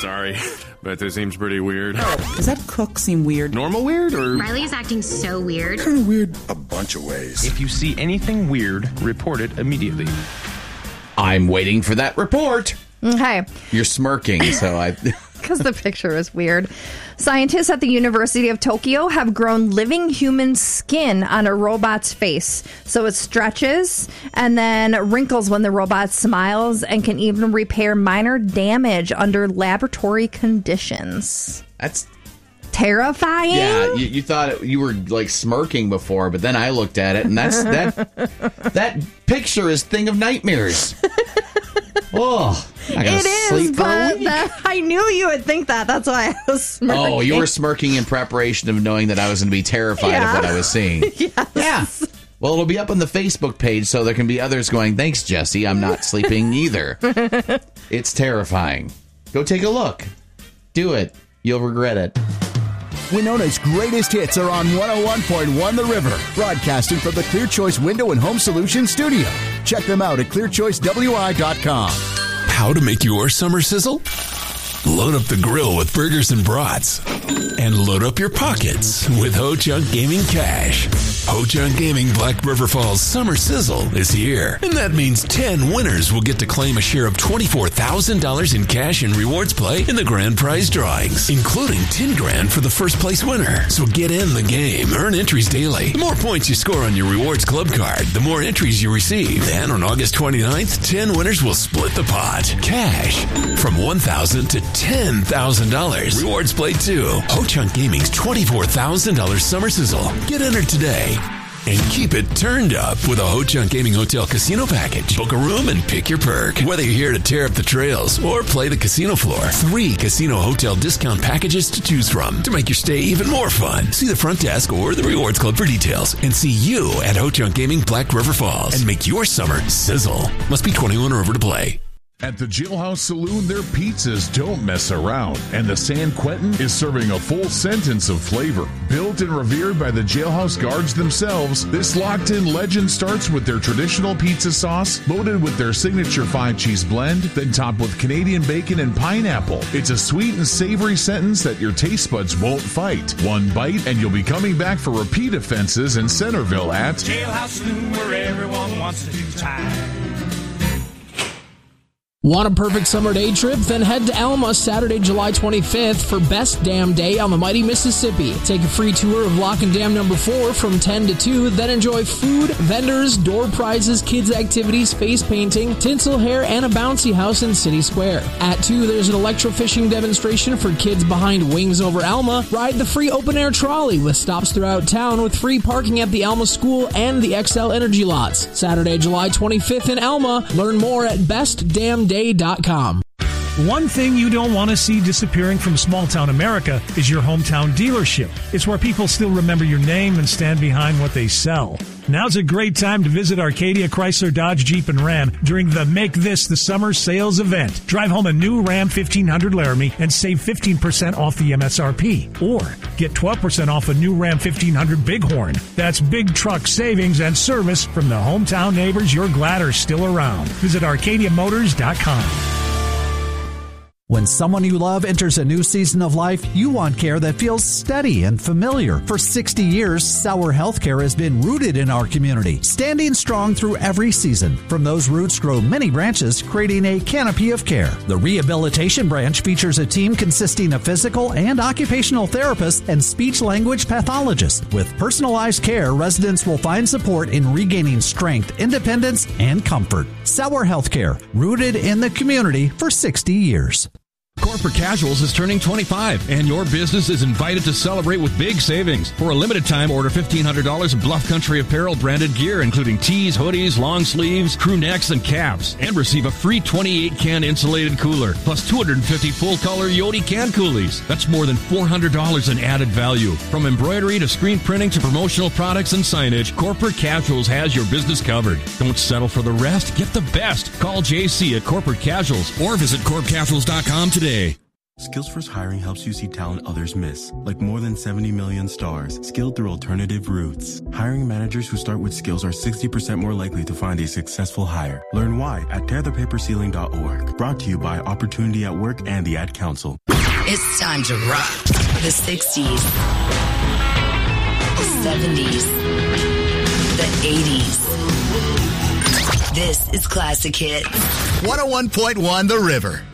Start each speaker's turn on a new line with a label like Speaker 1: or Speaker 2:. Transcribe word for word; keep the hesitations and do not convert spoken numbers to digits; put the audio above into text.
Speaker 1: Sorry, but this seems pretty weird.
Speaker 2: Does that cook seem weird?
Speaker 1: Normal weird or?
Speaker 3: Riley's acting so weird.
Speaker 4: Kind of weird a bunch of ways.
Speaker 5: If you see anything weird, report it immediately.
Speaker 6: I'm waiting for that report.
Speaker 7: Okay.
Speaker 6: You're smirking, so I...
Speaker 7: Because the picture is weird. Scientists at the University of Tokyo have grown living human skin on a robot's face. So it stretches and then wrinkles when the robot smiles and can even repair minor damage under laboratory conditions.
Speaker 6: That's
Speaker 7: terrifying.
Speaker 6: Yeah, you, you thought it, you were like smirking before, but then I looked at it and that's that that picture is thing of nightmares. Oh, I gotta
Speaker 7: it is,
Speaker 6: sleep for a
Speaker 7: but
Speaker 6: week.
Speaker 7: that, I knew you would think that. That's why I was smirking.
Speaker 6: Oh, you were smirking in preparation of knowing that I was going to be terrified
Speaker 7: Yeah.
Speaker 6: of what I was seeing.
Speaker 7: Yes.
Speaker 6: Yeah. Well, it'll be up on the Facebook page, so there can be others going, thanks, Jesse, I'm not sleeping either. It's terrifying. Go take a look. Do it. You'll regret it.
Speaker 8: Winona's greatest hits are on one oh one point one The River, broadcasting from the Clear Choice Window and Home Solutions studio. Check them out at clear choice w i dot com.
Speaker 9: How to make your summer sizzle? Load up the grill with burgers and brats. And load up your pockets with Ho Chunk Gaming Cash. Ho Chunk Gaming Black River Falls Summer Sizzle is here. And that means ten winners will get to claim a share of twenty-four thousand dollars in cash and rewards play in the grand prize drawings, including ten grand for the first place winner. So get in the game. Earn entries daily. The more points you score on your rewards club card, the more entries you receive. And on August twenty-ninth, ten winners will split the pot. Cash from one thousand dollars to ten thousand dollars. Rewards play too. Ho Chunk Gaming's twenty-four thousand dollars Summer Sizzle. Get entered today. And keep it turned up with a Ho Chunk Gaming Hotel Casino Package. Book a room and pick your perk. Whether you're here to tear up the trails or play the casino floor, three casino hotel discount packages to choose from to make your stay even more fun. See the front desk or the Rewards Club for details. And see you at Ho Chunk Gaming Black River Falls. And make your summer sizzle. Must be twenty-one or over to play.
Speaker 10: At the Jailhouse Saloon, their pizzas don't mess around, and the San Quentin is serving a full sentence of flavor. Built and revered by the Jailhouse guards themselves, this locked-in legend starts with their traditional pizza sauce, loaded with their signature five-cheese blend, then topped with Canadian bacon and pineapple. It's a sweet and savory sentence that your taste buds won't fight. One bite, and you'll be coming back for repeat offenses in Centerville at
Speaker 11: Jailhouse Saloon, where everyone wants to do time.
Speaker 12: Want a perfect summer day trip? Then head to Alma Saturday, July twenty-fifth for Best Dam Day on the mighty Mississippi. Take a free tour of Lock and Dam number four from ten to two, then enjoy food, vendors, door prizes, kids activities, face painting, tinsel hair, and a bouncy house in City Square. At two, there's an electrofishing demonstration for kids behind Wings Over Alma. Ride the free open-air trolley with stops throughout town with free parking at the Alma School and the X L Energy lots. Saturday, July twenty-fifth in Alma. Learn more at best dam day dot com.
Speaker 13: One thing you don't want to see disappearing from small-town America is your hometown dealership. It's where people still remember your name and stand behind what they sell. Now's a great time to visit Arcadia Chrysler Dodge Jeep and Ram during the Make This the Summer sales event. Drive home a new Ram fifteen hundred Laramie and save fifteen percent off the M S R P. Or get twelve percent off a new Ram fifteen hundred Bighorn. That's big truck savings and service from the hometown neighbors you're glad are still around. Visit arcadia motors dot com.
Speaker 14: When someone you love enters a new season of life, you want care that feels steady and familiar. For sixty years, Sauer Healthcare has been rooted in our community, standing strong through every season. From those roots grow many branches, creating a canopy of care. The rehabilitation branch features a team consisting of physical and occupational therapists and speech-language pathologists. With personalized care, residents will find support in regaining strength, independence, and comfort. Sauer Healthcare, rooted in the community for sixty years.
Speaker 15: Corporate Casuals is turning twenty-five, and your business is invited to celebrate with big savings. For a limited time, order fifteen hundred dollars in Bluff Country Apparel branded gear, including tees, hoodies, long sleeves, crew necks, and caps, and receive a free twenty-eight can insulated cooler, plus two hundred fifty full-color Yodi can coolies. That's more than four hundred dollars in added value. From embroidery to screen printing to promotional products and signage, Corporate Casuals has your business covered. Don't settle for the rest. Get the best. Call J C at Corporate Casuals or visit corp casuals dot com today.
Speaker 3: Skillsforce Hiring helps you see talent others miss, like more than seventy million stars, skilled through alternative routes. Hiring managers who start with skills are sixty percent more likely to find a successful hire. Learn why at tear the paper ceiling dot org. Brought to you by Opportunity at Work and the Ad Council.
Speaker 16: It's time to rock the sixties, the seventies, the eighties. This is Classic Hits.
Speaker 8: one oh one point one The River.